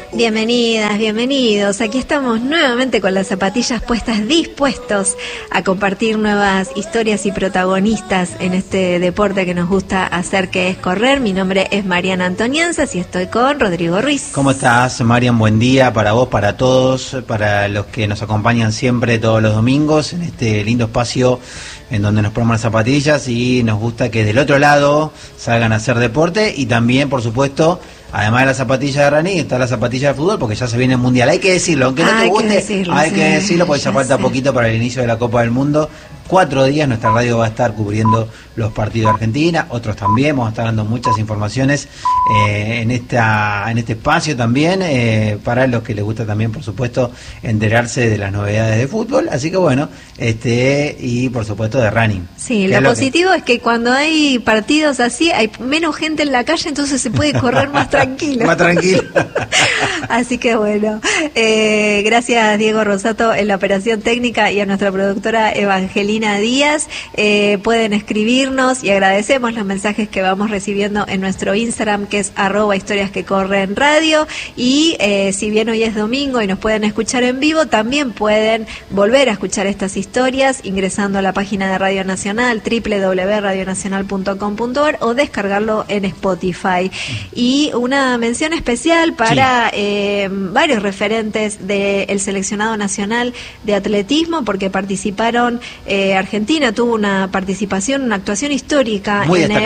Bienvenidas, bienvenidos. Aquí estamos nuevamente con las zapatillas puestas, dispuestos a compartir nuevas historias y protagonistas en este deporte que nos gusta hacer, que es correr. Mi nombre es Mariana Antonianzas y estoy con Rodrigo Ruiz. ¿Cómo estás, Marian? Buen día para vos, para todos, para los que nos acompañan siempre todos los domingos en este lindo espacio en donde nos ponemos las zapatillas y nos gusta que del otro lado salgan a hacer deporte y también, por supuesto, además de las zapatillas de running, está la zapatilla de fútbol porque ya se viene el Mundial. Hay que decirlo, aunque no te guste, hay que decirlo porque ya falta poquito para el inicio de la Copa del Mundo. 4 días nuestra radio va a estar cubriendo los partidos de Argentina, otros también, vamos a estar dando muchas informaciones en este espacio también, para los que les gusta también, por supuesto, enterarse de las novedades de fútbol, así que bueno, y por supuesto de running. Sí, lo positivo es que cuando hay partidos así, hay menos gente en la calle, entonces se puede correr más tranquilo. Más tranquilo. Así que bueno, gracias Diego Rosato en la operación técnica y a nuestra productora Evangelina Díaz. Pueden escribirnos y agradecemos los mensajes que vamos recibiendo en nuestro Instagram, que es @historiasquecorrenradio, y si bien hoy es domingo y nos pueden escuchar en vivo, también pueden volver a escuchar estas historias ingresando a la página de Radio Nacional, www.radionacional.com.ar, o descargarlo en Spotify. Y una mención especial para varios referentes del seleccionado nacional de atletismo, porque participaron, Argentina tuvo una participación, una actuación histórica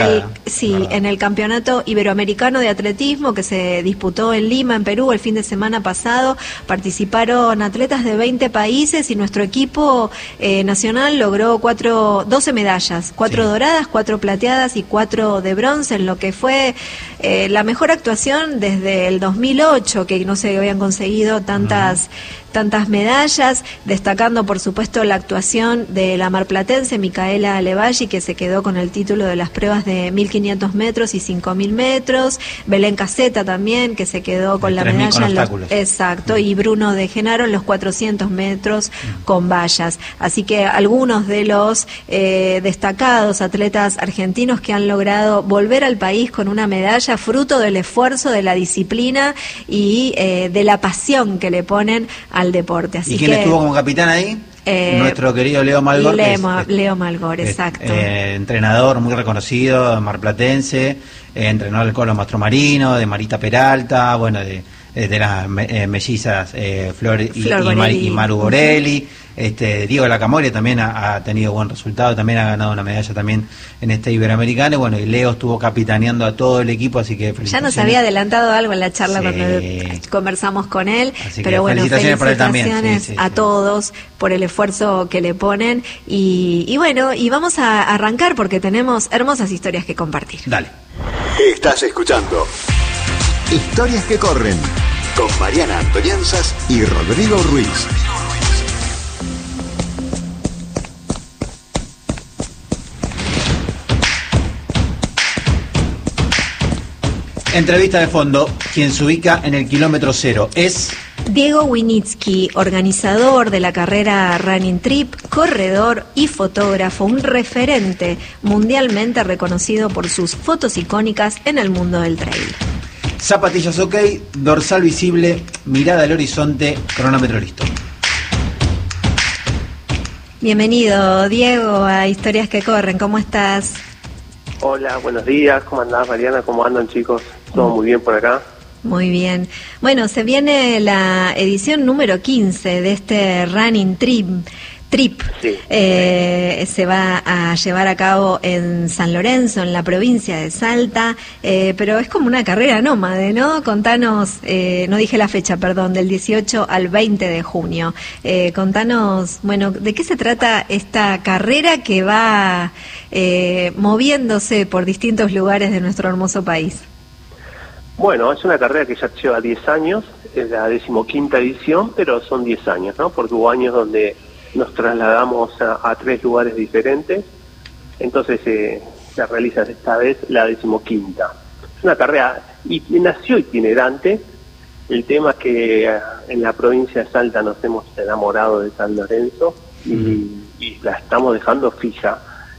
en el Campeonato Iberoamericano de Atletismo que se disputó en Lima, en Perú, el fin de semana pasado. Participaron atletas de 20 países y nuestro equipo nacional logró 12 medallas, 4 doradas, 4 plateadas y 4 de bronce, en lo que fue la mejor actuación desde el 2008, que no se habían conseguido tantas medallas, destacando por supuesto la actuación de la marplatense Micaela Levalli, que se quedó con el título de las pruebas de 1500 metros y 5000 metros, Belén Caseta también, que se quedó con la medalla en los, y Bruno de Genaro en los 400 metros con vallas. Así que algunos de los destacados atletas argentinos que han logrado volver al país con una medalla, fruto del esfuerzo, de la disciplina y de la pasión que le ponen al deporte. Así. ¿Y quién estuvo como capitán ahí? Nuestro querido Leo Malgor. Leo Malgor, exacto. Entrenador muy reconocido, marplatense, entrenador del Colo Mastromarino, de Marita Peralta, bueno, de las mellizas Flor y Maru Borelli. Diego Lacamore también ha tenido buen resultado, también ha ganado una medalla también en este Iberoamericano, y bueno, y Leo estuvo capitaneando a todo el equipo, así que felicitaciones. Ya nos había adelantado algo en la charla cuando conversamos con él, así pero bueno, felicitaciones a todos por el esfuerzo que le ponen, y bueno, y vamos a arrancar porque tenemos hermosas historias que compartir. Dale. Estás escuchando Historias que Corren con Mariana Antonianzas y Rodrigo Ruiz. Entrevista de fondo, quien se ubica en el kilómetro 0 es Diego Winitsky, organizador de la carrera Running Trip, corredor y fotógrafo, un referente mundialmente reconocido por sus fotos icónicas en el mundo del trail. Zapatillas ok, dorsal visible, mirada al horizonte, cronómetro listo. Bienvenido, Diego, a Historias que Corren, ¿cómo estás? Hola, buenos días, ¿cómo andás, Mariana? ¿Cómo andan, chicos? ¿Todo muy bien por acá? Muy bien. Bueno, se viene la edición número 15 de este Running Trip. Sí. Se va a llevar a cabo en San Lorenzo, en la provincia de Salta, pero es como una carrera nómade, ¿no? Contanos, no dije la fecha, perdón, del 18 al 20 de junio. Contanos, bueno, ¿de qué se trata esta carrera que va moviéndose por distintos lugares de nuestro hermoso país? Bueno, es una carrera que ya lleva 10 años, es la 15ª edición, pero son 10 años, ¿no? Porque hubo años donde nos trasladamos a 3 lugares diferentes, entonces se realiza esta vez la 15ª. Es una carrera, y nació itinerante. El tema es que en la provincia de Salta nos hemos enamorado de San Lorenzo y la estamos dejando fija.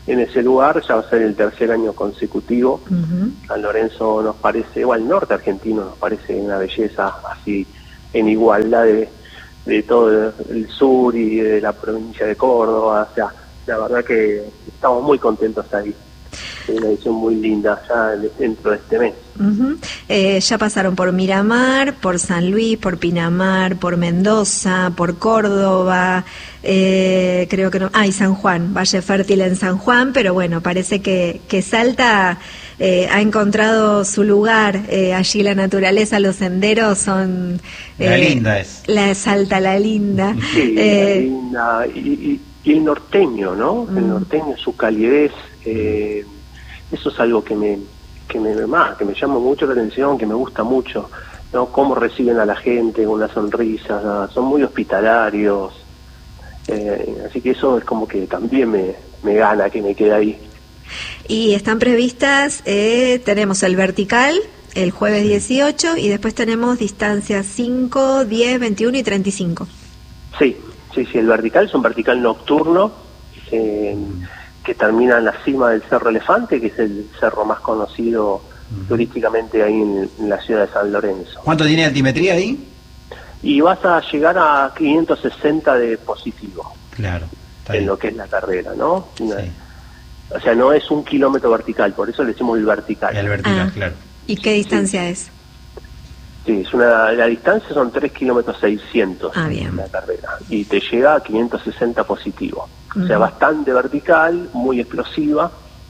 en ese lugar, ya va a ser el tercer año consecutivo. San Lorenzo nos parece, el norte argentino nos parece una belleza así, en igualdad de todo el sur y de la provincia de Córdoba. O sea, la verdad que estamos muy contentos ahí. Es una edición muy linda ya dentro de este mes. Ya pasaron por Miramar, por San Luis, por Pinamar, por Mendoza, por Córdoba, creo que no, y San Juan, Valle Fértil en San Juan, pero bueno, parece que Salta ha encontrado su lugar, allí la naturaleza, los senderos son... la linda es. La Salta, la linda. Sí, la linda, y el norteño, ¿no? El norteño, su calidez, eso es algo que me llama mucho la atención, que me gusta mucho, ¿no? Cómo reciben a la gente con una sonrisa, ¿no? Son muy hospitalarios, así que eso es como que también me gana que me quede ahí. Y están previstas, tenemos el vertical el jueves 18 y después tenemos distancias 5, 10, 21 y 35. Sí, el vertical es un vertical nocturno, que termina en la cima del Cerro Elefante, que es el cerro más conocido turísticamente ahí en la ciudad de San Lorenzo. ¿Cuánto tiene de altimetría ahí? Y vas a llegar a 560 de positivo. Claro. En lo que es la carrera, ¿no? Sí. O sea, no es 1 kilómetro vertical, por eso le decimos el vertical. El vertical, claro. ¿Y qué distancia es? Sí, la distancia son 3 kilómetros 600 bien. La carrera, y te llega a 560 positivo. O sea, bastante vertical, muy explosiva.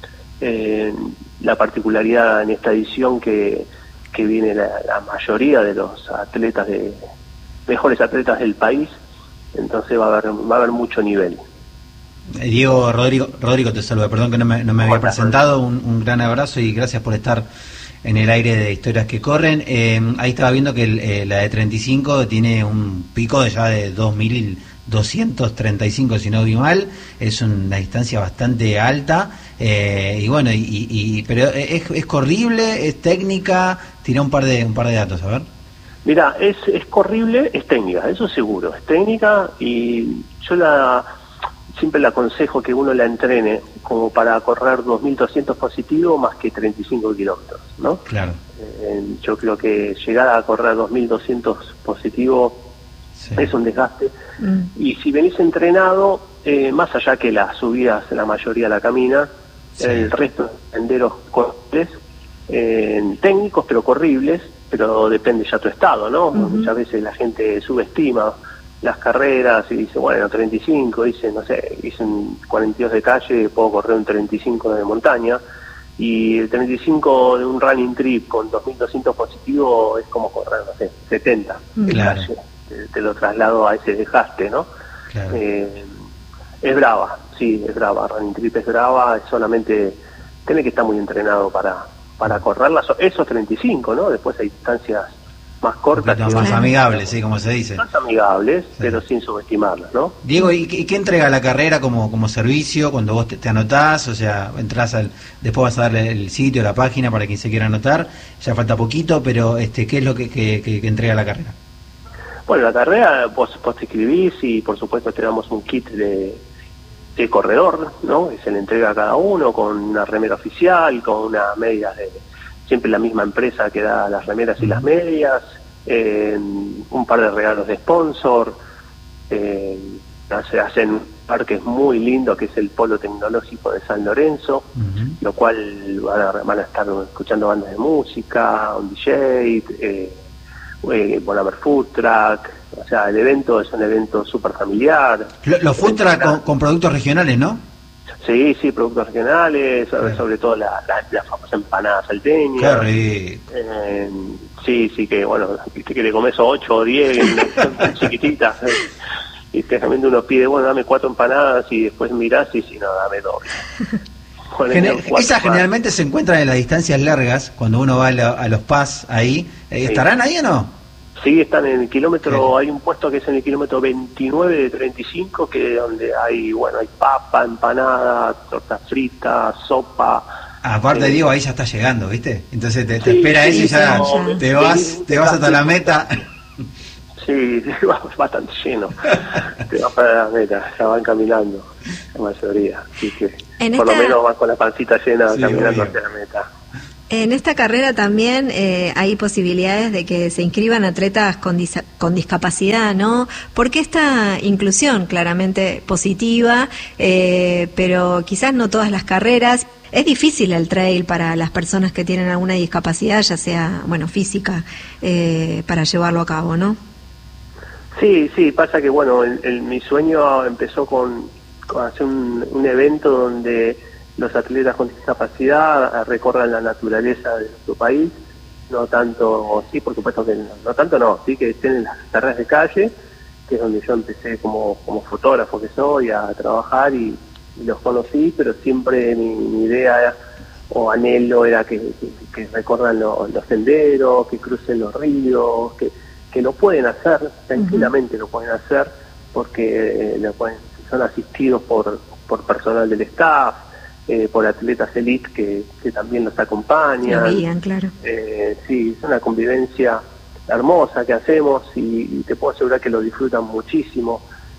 La particularidad en esta edición que viene la mayoría de los atletas mejores atletas del país, entonces va a haber mucho nivel. Diego, Rodrigo te saluda, perdón que no me había presentado, un gran abrazo y gracias por estar en el aire de Historias que Corren. Ahí estaba viendo que la de 35 tiene un pico ya de 2.235, si no vi mal, es una distancia bastante alta, y bueno, pero es corrible, es técnica, tira un par de datos, a ver. Mira, es corrible, es técnica, eso seguro, es técnica, y yo siempre le aconsejo que uno la entrene como para correr 2.200 positivo más que 35 kilómetros, ¿no? Claro. Yo creo que llegar a correr 2.200 positivo es un desgaste. Y si venís entrenado, más allá que las subidas la mayoría la camina, el resto de senderos corribles, técnicos pero corribles, pero depende ya tu estado, ¿no? Muchas veces la gente subestima las carreras y dice, bueno, 35, dice, no sé, hice un 42 de calle, puedo correr un 35 de montaña, y el 35 de un running trip con 2.200 positivo es como correr, no sé, 70 de calle. Te lo traslado a ese desgaste, ¿no? Claro. Es brava, sí, es brava, running trip es brava, es solamente, tiene que estar muy entrenado para correrla, esos 35, ¿no? Después hay distancias más cortas, más amigables, sí, como se dice. Más amigables, pero sin subestimarlas, ¿no? Diego, ¿y qué entrega la carrera como servicio cuando vos te anotás? O sea, entras después vas a darle el sitio, la página para quien se quiera anotar, ya falta poquito, pero ¿qué es lo que entrega la carrera? Bueno, la carrera vos te inscribís y por supuesto te damos un kit de corredor, ¿no? Que se le entrega a cada uno con una remera oficial, con unas medias siempre la misma empresa que da las remeras y las medias, un par de regalos de sponsor, se hacen un parque muy lindo que es el Polo Tecnológico de San Lorenzo, lo cual van a estar escuchando bandas de música, un DJ, van a haber food truck, o sea, el evento es un evento súper familiar. Los food truck con productos regionales, ¿no? Sí, productos regionales, sobre todo la famosa empanada salteña. Sí, que bueno, viste que le comes 8 o 10 chiquititas, y realmente uno pide, bueno, dame 4 empanadas y después mirás y si no, dame 2. Esas generalmente se encuentran en las distancias largas, cuando uno va a los PAS ahí. ¿Estarán ahí o no? Sí, están en el kilómetro, hay un puesto que es en el kilómetro 29 de 35, que donde hay papa, empanada, torta frita, sopa. Aparte, Diego, ahí ya está llegando, ¿viste? Entonces te espera eso y ya te vas hasta la meta. Sí, va bastante lleno. Te vas para la meta, ya van caminando la mayoría, así que por lo menos van con la pancita llena caminando hacia la meta. En esta carrera también hay posibilidades de que se inscriban atletas con discapacidad, ¿no? Porque esta inclusión claramente positiva, pero quizás no todas las carreras. Es difícil el trail para las personas que tienen alguna discapacidad, ya sea, bueno, física, para llevarlo a cabo, ¿no? Sí, pasa que, bueno, mi sueño empezó con hacer un evento donde los atletas con discapacidad recorran la naturaleza de nuestro país, no tanto, sí, por supuesto que no tanto, no, sí que estén en las carreras de calle, que es donde yo empecé como fotógrafo que soy a trabajar y los conocí, pero siempre mi idea o anhelo era que recorran los senderos, que crucen los ríos, que lo pueden hacer, tranquilamente lo pueden hacer, porque son asistidos por personal del staff, por atletas elite que también los acompañan. Guían, claro. Sí, es una convivencia hermosa que hacemos y te puedo asegurar que lo disfrutan muchísimo.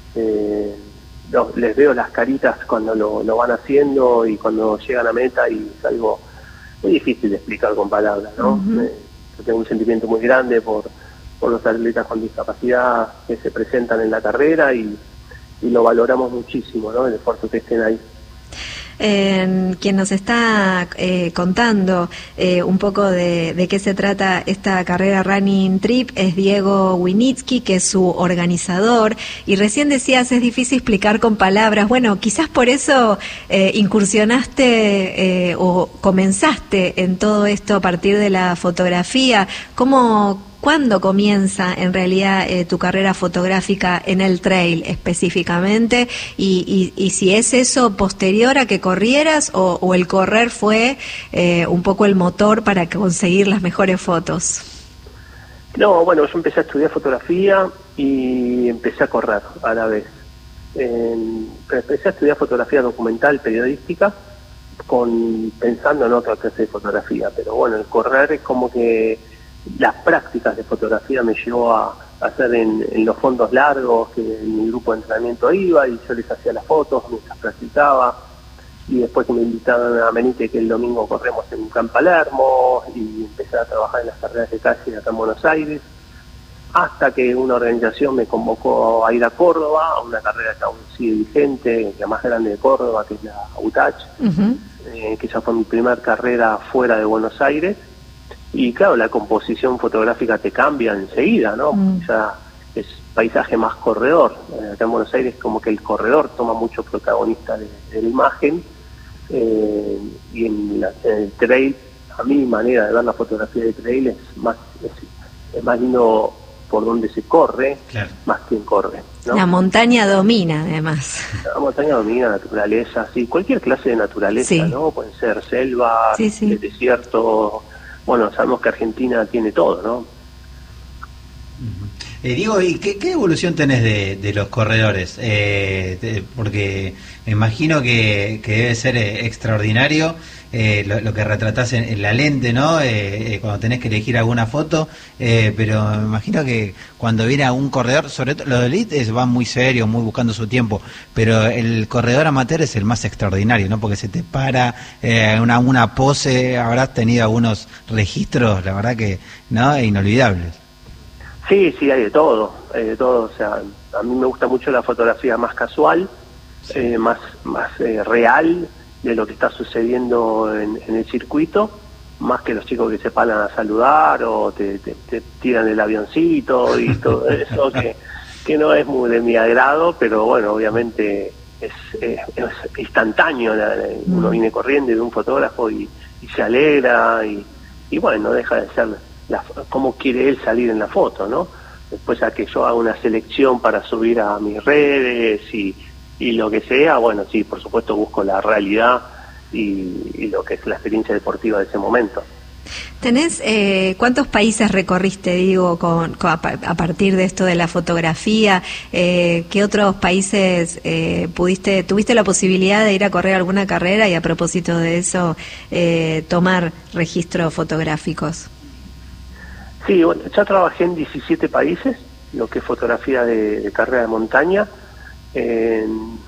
Les veo las caritas cuando lo van haciendo y cuando llegan a meta, y es algo muy difícil de explicar con palabras, ¿no? Yo tengo un sentimiento muy grande por los atletas con discapacidad que se presentan en la carrera y lo valoramos muchísimo, ¿no? El esfuerzo que estén ahí. Quien nos está contando un poco de qué se trata esta carrera Running Trip es Diego Winitsky, que es su organizador, y recién decías, es difícil explicar con palabras. Bueno, quizás por eso incursionaste o comenzaste en todo esto a partir de la fotografía. ¿Cuándo comienza en realidad tu carrera fotográfica en el trail específicamente? Y si es eso posterior a que corrieras o el correr fue un poco el motor para conseguir las mejores fotos. No, bueno, yo empecé a estudiar fotografía y empecé a correr a la vez. Empecé a estudiar fotografía documental, periodística, pensando en otra clase de fotografía, pero bueno, el correr es como que las prácticas de fotografía me llevó a hacer en los fondos largos, que en mi grupo de entrenamiento iba y yo les hacía las fotos mientras practicaba, y después que me invitaron a Menite, que el domingo corremos en Gran Palermo, y empecé a trabajar en las carreras de calle acá en Buenos Aires, hasta que una organización me convocó a ir a Córdoba, a una carrera que aún sigue vigente, la más grande de Córdoba, que es la UTACH, que ya fue mi primer carrera fuera de Buenos Aires. Y claro, la composición fotográfica te cambia enseguida, ¿no? Ya es paisaje más corredor. Acá en Buenos Aires como que el corredor toma mucho protagonista de la imagen, y en el trail, a mi manera de ver la fotografía de trail es más lindo por donde se corre, claro, más quien corre, ¿no? La montaña domina, además. La montaña domina, naturaleza, sí, cualquier clase de naturaleza, sí, ¿no? Pueden ser selvas, sí, desierto. Bueno, sabemos que Argentina tiene todo, ¿no? Diego, ¿y qué evolución tenés de los corredores? Porque me imagino que debe ser extraordinario lo que retratás en la lente, ¿no? Cuando tenés que elegir alguna foto, pero me imagino que cuando viene a un corredor, sobre todo los de elite van muy serios, muy buscando su tiempo, pero el corredor amateur es el más extraordinario, ¿no? Porque se te para una pose, habrás tenido algunos registros, la verdad que, ¿no? Inolvidables. Sí, hay de todo, o sea, a mí me gusta mucho la fotografía más casual, sí, más real de lo que está sucediendo en el circuito, más que los chicos que se paran a saludar o te tiran el avioncito y todo eso, que no es muy de mi agrado, pero bueno, obviamente es instantáneo, uno viene corriendo de un fotógrafo y se alegra y bueno, no deja de ser cómo quiere él salir en la foto, ¿no? Después a que yo haga una selección para subir a mis redes y lo que sea, bueno, sí, por supuesto busco la realidad y lo que es la experiencia deportiva de ese momento. ¿Tenés cuántos países recorriste, digo, a partir de esto de la fotografía? ¿Qué otros países tuviste la posibilidad de ir a correr alguna carrera y a propósito de eso tomar registros fotográficos? Sí, bueno, ya trabajé en 17 países, lo que es fotografía de carrera de montaña.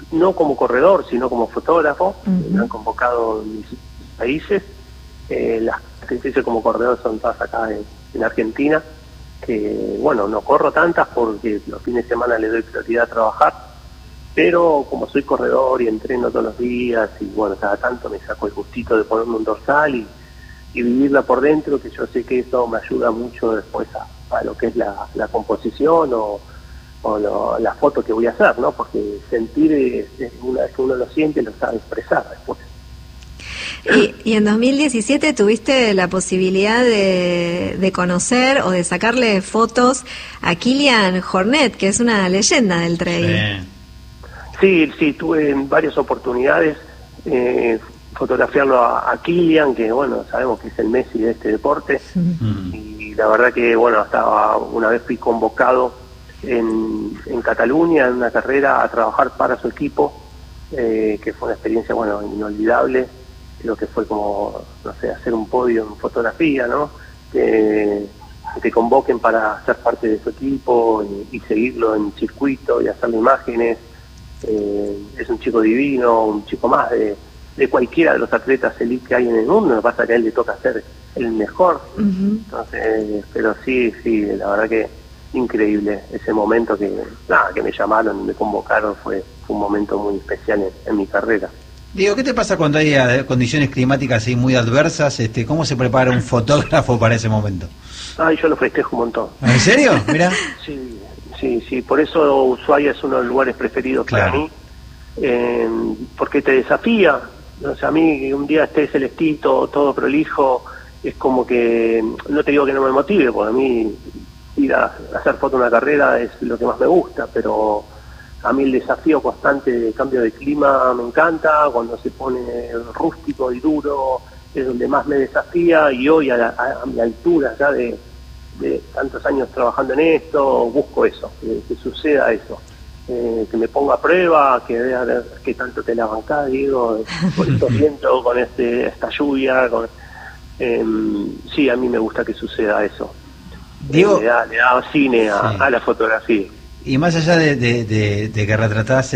no como corredor, sino como fotógrafo. Me han convocado en mis países. Las que hice como corredor son todas acá en Argentina, que bueno, no corro tantas porque los fines de semana le doy prioridad a trabajar, pero como soy corredor y entreno todos los días, y bueno, cada tanto me saco el gustito de ponerme un dorsal y vivirla por dentro, que yo sé que eso me ayuda mucho después a lo que es la composición o la foto que voy a hacer, ¿no? Porque sentir, una vez que uno lo siente, lo sabe expresar después. Y en 2017 tuviste la posibilidad de conocer o de sacarle fotos a Kilian Jornet, que es una leyenda del trail. Sí, tuve varias oportunidades fotografiarlo a Kilian, que bueno, sabemos que es el Messi de este deporte, y la verdad que bueno, una vez fui convocado en Cataluña en una carrera a trabajar para su equipo, que fue una experiencia bueno, inolvidable. Creo que fue como, no sé, hacer un podio en fotografía, ¿no? Que te convoquen para ser parte de su equipo y seguirlo en circuito y hacerle imágenes. Es un chico divino, un chico más de cualquiera de los atletas elite que hay en el mundo. Lo que pasa es que a él le toca ser el mejor. Entonces, pero sí, la verdad que increíble ese momento que me llamaron y me convocaron. Fue un momento muy especial en mi carrera. Diego, ¿qué te pasa cuando hay condiciones climáticas así muy adversas? ¿Cómo se prepara un fotógrafo para ese momento? Yo lo festejo un montón. ¿En serio? Mira. Sí, por eso Ushuaia es uno de los lugares preferidos para mí, porque te desafía. O sea, a mí un día esté celestito, todo prolijo, es como que, no te digo que no me motive, porque a mí ir a hacer foto en una carrera es lo que más me gusta, pero a mí el desafío constante de cambio de clima me encanta. Cuando se pone rústico y duro es donde más me desafía, y hoy a mi altura ya de tantos años trabajando en esto, busco eso, que suceda eso, que me ponga a prueba, que vea que tanto te la bancás, Diego, con estos vientos, con esta lluvia, sí, a mí me gusta que suceda eso. Diego, le da cine a la fotografía. Y más allá de que retratás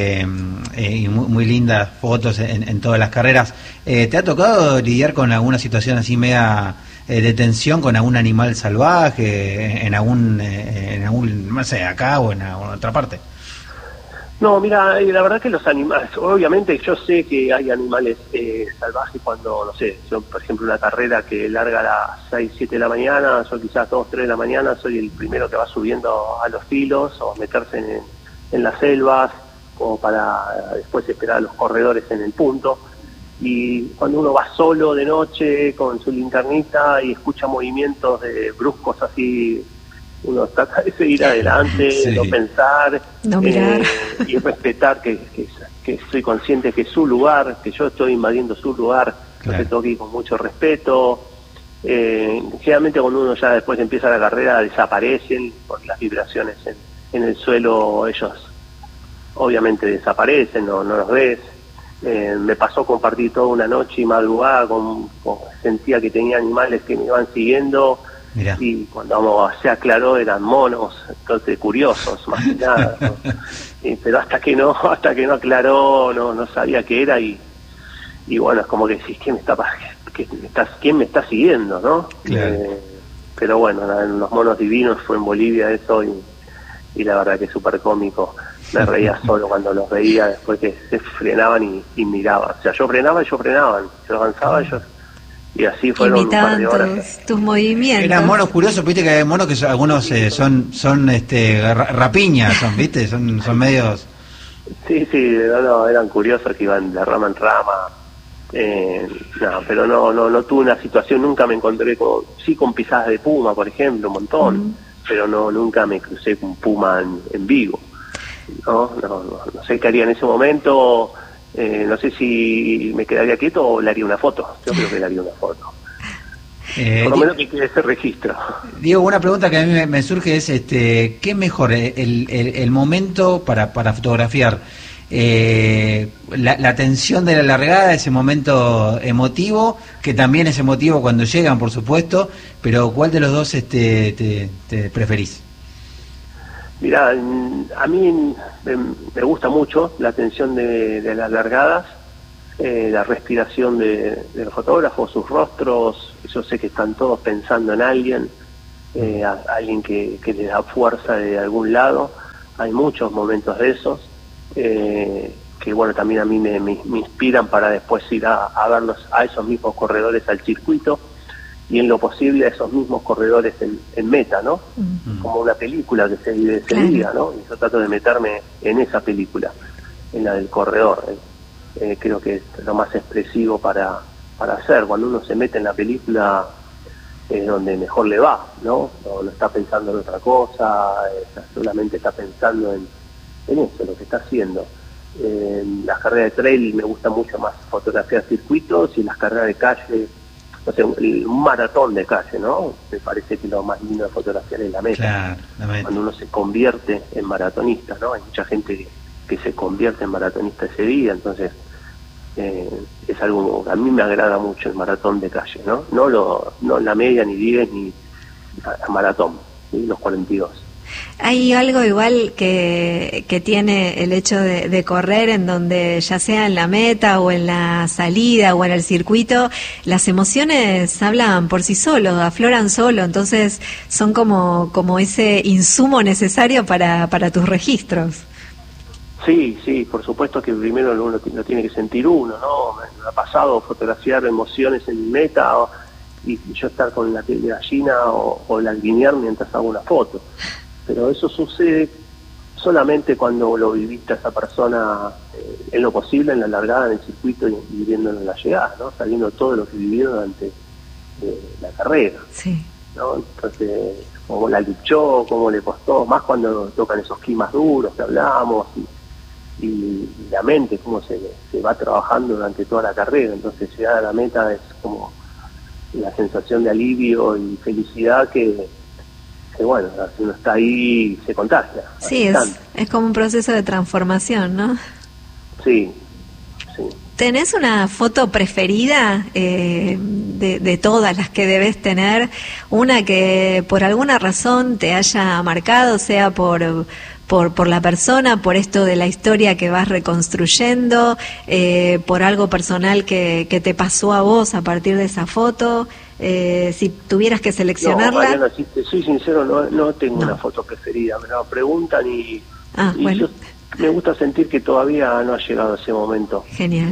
muy lindas fotos en todas las carreras, ¿te ha tocado lidiar con alguna situación así media de tensión con algún animal salvaje en algún no sé, acá o en otra parte? No, mira, la verdad que los animales, obviamente yo sé que hay animales salvajes cuando, no sé, yo por ejemplo una carrera que larga a las 6, 7 de la mañana, yo quizás 2, 3 de la mañana soy el primero que va subiendo a los filos o meterse en las selvas, como para después esperar a los corredores en el punto. Y cuando uno va solo de noche con su linternita y escucha movimientos bruscos así, uno trata de seguir adelante, no pensar, no mirar, y respetar que soy consciente que es su lugar, que yo estoy invadiendo su lugar, entonces tengo que ir con mucho respeto. Generalmente cuando uno ya después empieza la carrera desaparecen por las vibraciones en el suelo, ellos obviamente desaparecen, no los ves. Me pasó compartir toda una noche y madrugada sentía que tenía animales que me iban siguiendo. Mirá. Y cuando se aclaró eran monos, entonces curiosos más que nada, ¿no? Pero hasta que no aclaró no sabía qué era, y bueno, es como que decís, ¿quién me está siguiendo, no? Claro. Pero bueno, en los monos divinos fue en Bolivia eso, y la verdad que es súper cómico. Me reía solo cuando los veía después que se frenaban y miraban. O sea, yo frenaba y ellos frenaban, yo avanzaba y así fueron un par de horas. Tus movimientos. Eran monos curiosos, viste que hay monos que algunos son rapiñas, viste, son medios. Sí, eran curiosos que iban de rama en rama. Pero no tuve una situación, nunca me encontré con pisadas de puma, por ejemplo, un montón, pero nunca me crucé con un puma en vivo. No sé qué haría en ese momento. No sé si me quedaría quieto o le haría una foto. Yo creo que le haría una foto. Por lo menos que quede ese registro. Diego, una pregunta que a mí me surge es, ¿qué es mejor el momento para fotografiar? La tensión de la largada, ese momento emotivo, que también es emotivo cuando llegan, por supuesto, pero ¿cuál de los dos te preferís? Mirá, a mí me gusta mucho la atención de las largadas, la respiración de los fotógrafos, sus rostros. Yo sé que están todos pensando en alguien, alguien que les da fuerza de algún lado. Hay muchos momentos de esos que bueno, también a mí me inspiran para después ir a verlos a esos mismos corredores al circuito, y en lo posible a esos mismos corredores en meta, ¿no? Como una película que se vive ese día, ¿no? Y yo trato de meterme en esa película, en la del corredor. Creo que es lo más expresivo para hacer. Cuando uno se mete en la película es donde mejor le va, ¿no? No está pensando en otra cosa, solamente está pensando en eso, lo que está haciendo. Las carreras de trail me gusta mucho más fotografiar circuitos, y las carreras de calle, no sé, un maratón de calle, ¿no? Me parece que lo más lindo de fotografiar es la meta. Claro, la meta. Cuando uno se convierte en maratonista, ¿no? Hay mucha gente que se convierte en maratonista ese día, entonces es algo que a mí me agrada mucho, el maratón de calle, ¿no? No la media, ni 10, ni a maratón, ¿sí? Los 42. Hay algo igual que tiene el hecho de correr, en donde ya sea en la meta o en la salida o en el circuito, las emociones hablan por sí solos, afloran solo, entonces son como ese insumo necesario para tus registros. Sí, por supuesto que primero uno lo tiene que sentir uno, ¿no? Me ha pasado fotografiar emociones en meta y yo estar con la piel de gallina o lagrimear mientras hago una foto. Pero eso sucede solamente cuando lo viviste a esa persona en lo posible, en la largada, en el circuito, y viviéndolo en la llegada, ¿no? Sabiendo todo lo que vivió durante la carrera. Sí. ¿No? Entonces, cómo la luchó, cómo le costó, más cuando tocan esos climas duros que hablamos, y la mente, cómo se va trabajando durante toda la carrera. Entonces, llegar a la meta es como la sensación de alivio y felicidad que bueno, si uno está ahí se contagia. Sí, es como un proceso de transformación, ¿no? Sí. ¿Tenés una foto preferida de todas las que debes tener? Una que por alguna razón te haya marcado, sea por la persona, por esto de la historia que vas reconstruyendo, por algo personal que te pasó a vos a partir de esa foto. Si tuvieras que seleccionarla. No, Mariana, si te soy sincero, no tengo una foto preferida. Me la preguntan y bueno. Yo me gusta sentir que todavía no ha llegado ese momento. Genial.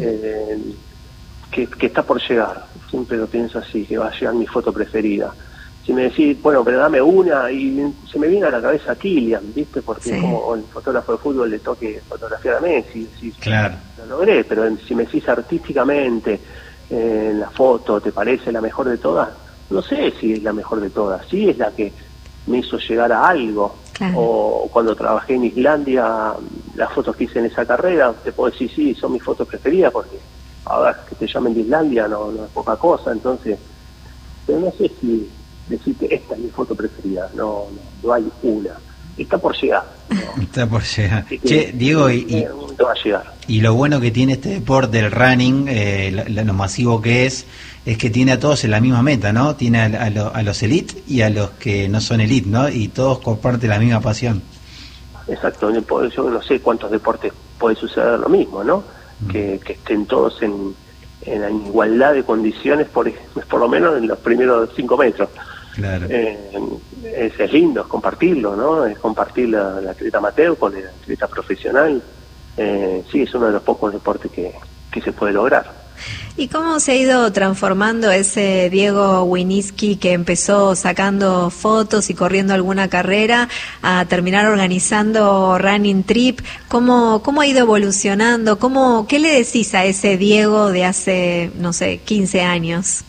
Que está por llegar. Siempre lo pienso así, que va a llegar mi foto preferida. Si me decís, bueno, pero dame una, y se me viene a la cabeza Kylian, ¿viste? Porque sí, como el fotógrafo de fútbol le toque fotografiar a Messi. Claro. Lo logré, pero si me decís artísticamente, la foto, ¿te parece la mejor de todas? No sé si es la mejor de todas, sí es la que me hizo llegar a algo. Claro. O cuando trabajé en Islandia, las fotos que hice en esa carrera, te puedo decir, sí, son mis fotos preferidas, porque ahora que te llamen de Islandia no es poca cosa, entonces, pero no sé si decirte esta es mi foto preferida, no hay una. Está por llegar, ¿no? Está por llegar. Che, Diego, va a llegar. Y lo bueno que tiene este deporte, el running, lo masivo que es que tiene a todos en la misma meta, ¿no? Tiene a los elite y a los que no son elite, ¿no? Y todos comparten la misma pasión. Exacto. Yo no sé cuántos deportes puede suceder lo mismo, ¿no? Que estén todos en igualdad de condiciones, por lo menos en los primeros 5 metros. Claro. Es lindo, es compartirlo, ¿no? Es compartir la atleta amateur con el atleta profesional. Sí, es uno de los pocos deportes que se puede lograr. ¿Y cómo se ha ido transformando ese Diego Winiski que empezó sacando fotos y corriendo alguna carrera a terminar organizando running trip? ¿Cómo ha ido evolucionando? ¿Qué le decís a ese Diego de hace, no sé, 15 años?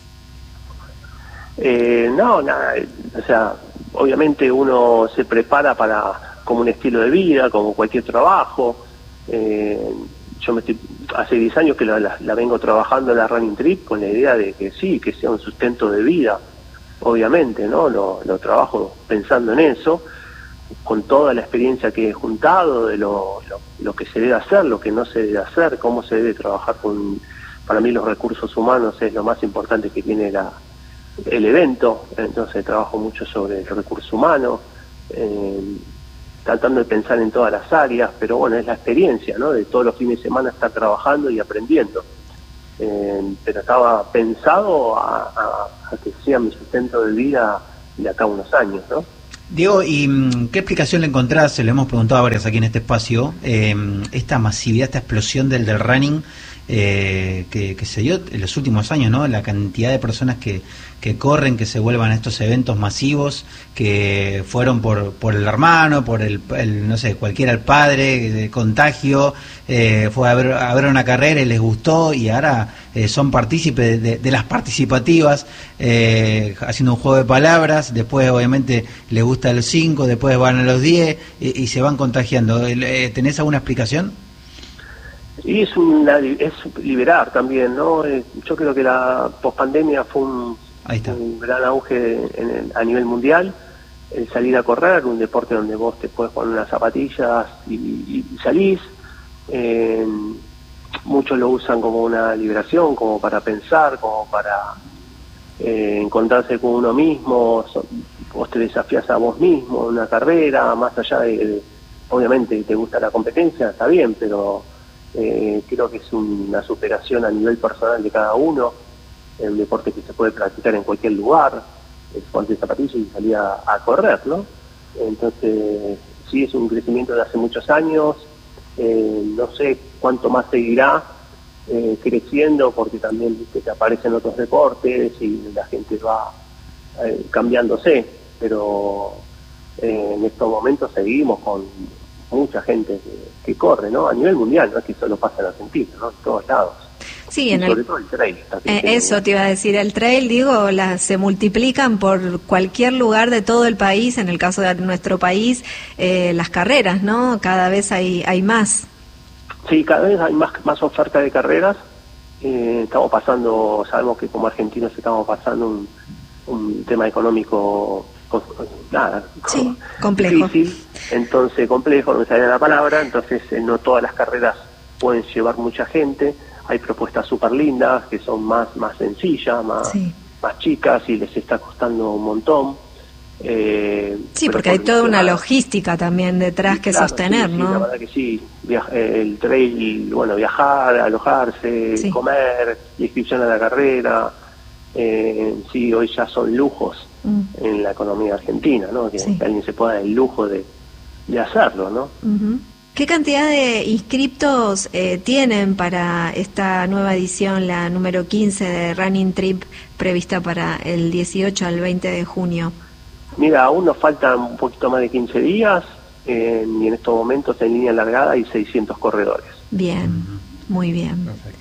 No, nada, o sea, obviamente uno se prepara como un estilo de vida, como cualquier trabajo. Yo hace 10 años que la vengo trabajando en la running trip con la idea de que sí, que sea un sustento de vida, obviamente, ¿no? Lo trabajo pensando en eso, con toda la experiencia que he juntado de lo que se debe hacer, lo que no se debe hacer, cómo se debe trabajar para mí los recursos humanos es lo más importante que tiene el evento, entonces trabajo mucho sobre el recurso humano, tratando de pensar en todas las áreas, pero bueno, es la experiencia, ¿no? De todos los fines de semana estar trabajando y aprendiendo. Pero estaba pensado a que sea mi sustento de vida de acá a unos años, ¿no? Diego, ¿y qué explicación le encontrás? Se lo hemos preguntado a varias aquí en este espacio, esta masividad, esta explosión del running que se dio en los últimos años, ¿no? La cantidad de personas que corren, que se vuelvan a estos eventos masivos, que fueron por el hermano, por el no sé, cualquiera, el padre, de contagio, fue a ver una carrera y les gustó, y ahora son partícipes de las participativas, haciendo un juego de palabras. Después obviamente les gusta los 5, después van a los 10 y se van contagiando. ¿Tenés alguna explicación? Y es liberar también, ¿no? Yo creo que la pospandemia fue un gran auge a nivel mundial, el salir a correr, un deporte donde vos te puedes poner unas zapatillas y salís. Muchos lo usan como una liberación, como para pensar, como para encontrarse con uno mismo. Vos te desafías a vos mismo en una carrera, más allá de, obviamente, te gusta la competencia, está bien, pero creo que es una superación a nivel personal de cada uno. Es un deporte que se puede practicar en cualquier lugar, ponte zapatillas y salir a correr, ¿no? Entonces, sí, es un crecimiento de hace muchos años. No sé cuánto más seguirá creciendo, porque también, viste, que aparecen otros deportes y la gente va cambiándose, pero en estos momentos seguimos con mucha gente que corre, ¿no? A nivel mundial, no es que solo pasa en Argentina, ¿no? En todos lados. Sí, sobre todo el trail. Eso te iba a decir, el trail, digo, se multiplican por cualquier lugar de todo el país. En el caso de nuestro país, las carreras, ¿no? Cada vez hay más. Sí, cada vez hay más oferta de carreras. Estamos pasando, sabemos que como argentinos estamos pasando un tema económico sí, complejo. Difícil, entonces complejo, no me salía la palabra, entonces no todas las carreras pueden llevar mucha gente. Hay propuestas súper lindas que son más sencillas, más chicas, y les está costando un montón. Sí, porque hay toda una logística también detrás que sostener, sí, ¿no? Sí, la verdad que sí. El trail, bueno, viajar, alojarse, comer, inscripción a la carrera, sí, hoy ya son lujos en la economía argentina, ¿no? Que alguien se pueda dar el lujo de hacerlo, ¿no? Uh-huh. ¿Qué cantidad de inscriptos tienen para esta nueva edición, la número 15 de Running Trip, prevista para el 18 al 20 de junio? Mira, aún nos faltan un poquito más de 15 días, y en estos momentos en línea largada hay 600 corredores. Bien, muy bien. Perfecto.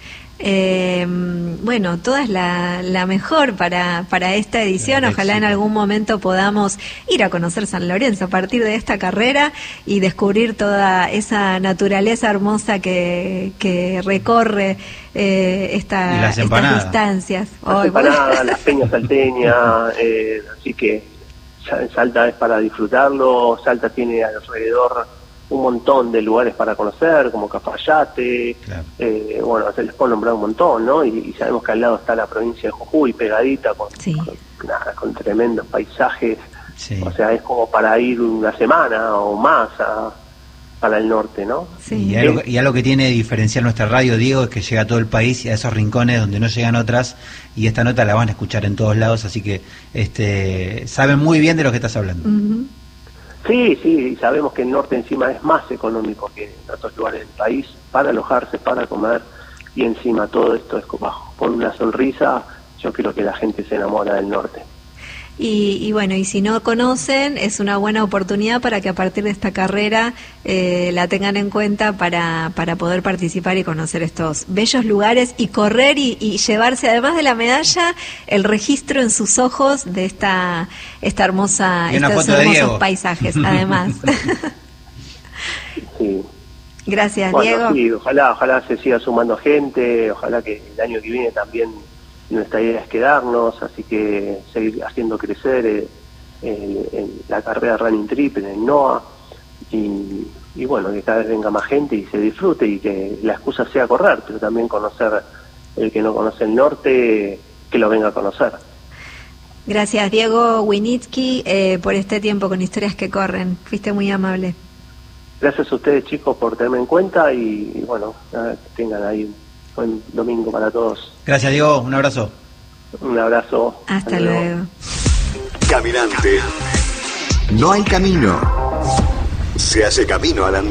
Bueno, toda es la mejor para esta edición. Ojalá en algún momento podamos ir a conocer San Lorenzo a partir de esta carrera y descubrir toda esa naturaleza hermosa que recorre estas distancias. Las empanadas, las peñas salteñas, así que Salta es para disfrutarlo. Salta tiene alrededor un montón de lugares para conocer, como Cafayate, claro. Bueno, se les puede nombrar un montón, ¿no? Y sabemos que al lado está la provincia de Jujuy, pegadita, con tremendos paisajes. Sí. O sea, es como para ir una semana o más para el norte, ¿no? Sí. Y algo que tiene de diferenciar nuestra radio, Diego, es que llega a todo el país y a esos rincones donde no llegan otras, y esta nota la van a escuchar en todos lados, así que saben muy bien de lo que estás hablando. Uh-huh. Sí, sabemos que el norte encima es más económico que en otros lugares del país, para alojarse, para comer, y encima todo esto es como con una sonrisa. Yo creo que la gente se enamora del norte. Y bueno, y si no conocen, es una buena oportunidad para que a partir de esta carrera la tengan en cuenta para poder participar y conocer estos bellos lugares y correr y llevarse, además de la medalla, el registro en sus ojos de estos hermosos paisajes, además. Sí. Gracias, bueno, Diego. Sí, ojalá se siga sumando gente, ojalá que el año que viene también. Nuestra idea es quedarnos, así que seguir haciendo crecer la carrera Running Trip en el NOA, y bueno, que cada vez venga más gente y se disfrute, y que la excusa sea correr, pero también conocer el que no conoce el norte, que lo venga a conocer. Gracias, Diego Winitsky, por este tiempo con Historias que Corren. Fuiste muy amable. gracias a ustedes, chicos, por tenerme en cuenta y bueno, que tengan ahí un buen domingo para todos. Gracias, Diego, un abrazo. Un abrazo. Hasta luego. Caminante. No hay camino. Se hace camino al andar.